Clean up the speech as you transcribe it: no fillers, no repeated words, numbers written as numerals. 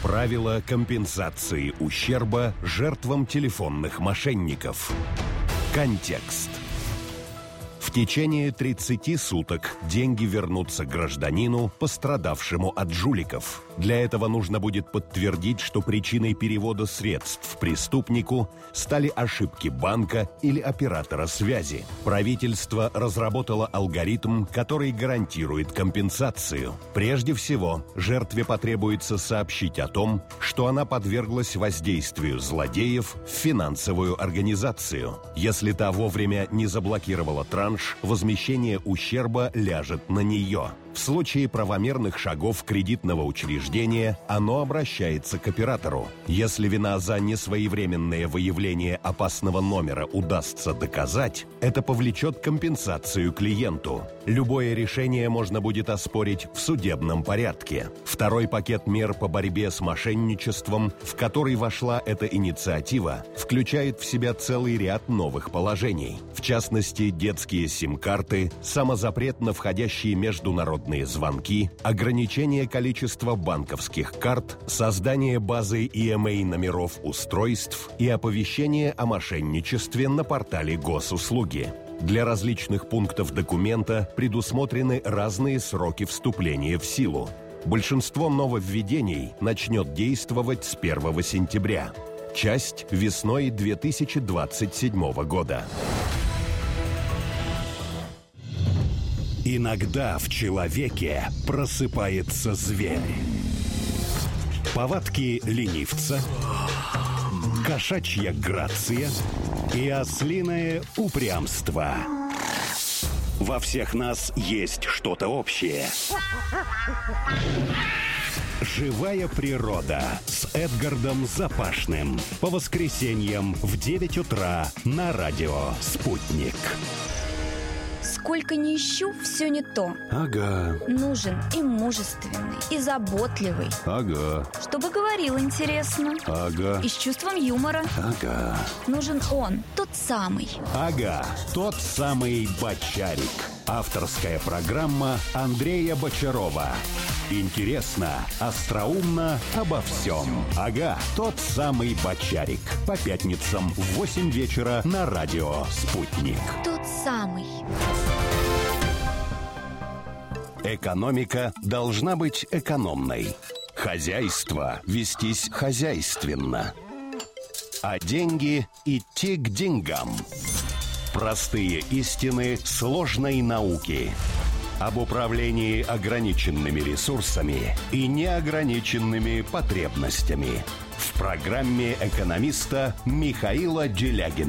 Правила компенсации ущерба жертвам телефонных мошенников. Контекст. В течение 30 суток деньги вернутся гражданину, пострадавшему от жуликов. Для этого нужно будет подтвердить, что причиной перевода средств преступнику стали ошибки банка или оператора связи. Правительство разработало алгоритм, который гарантирует компенсацию. Прежде всего, жертве потребуется сообщить о том, что она подверглась воздействию злодеев в финансовую организацию. Если та вовремя не заблокировала транш, возмещение ущерба ляжет на нее. В случае правомерных шагов кредитного учреждения оно обращается к оператору. Если вина за несвоевременное выявление опасного номера удастся доказать, это повлечет компенсацию клиенту. Любое решение можно будет оспорить в судебном порядке. Второй пакет мер по борьбе с мошенничеством, в который вошла эта инициатива, включает в себя целый ряд новых положений. В частности, детские сим-карты, самозапрет на входящие международные звонки, ограничение количества банковских карт, создание базы EMA номеров устройств и оповещение о мошенничестве на портале госуслуги. Для различных пунктов документа предусмотрены разные сроки вступления в силу. Большинство нововведений начнет действовать с 1 сентября. Часть весной 2027 года. Иногда в человеке просыпается зверь. Повадки ленивца, кошачья грация и ослиное упрямство. Во всех нас есть что-то общее. «Живая природа» с Эдгардом Запашным. По воскресеньям в 9 утра на радио «Спутник». Сколько ни ищу, все не то. Ага. Нужен и мужественный, и заботливый. Ага. Чтобы говорил интересно. Ага. И с чувством юмора. Ага. Нужен он, тот самый. Ага, тот самый Бочарик. Авторская программа Андрея Бочарова. Интересно, остроумно, обо всем. Ага, тот самый Бочарик. По пятницам в 8 вечера на радио «Спутник». Тот самый. Экономика должна быть экономной. Хозяйство вестись хозяйственно. А деньги идти к деньгам. Простые истины сложной науки. Об управлении ограниченными ресурсами и неограниченными потребностями. В программе экономиста Михаила Делягина.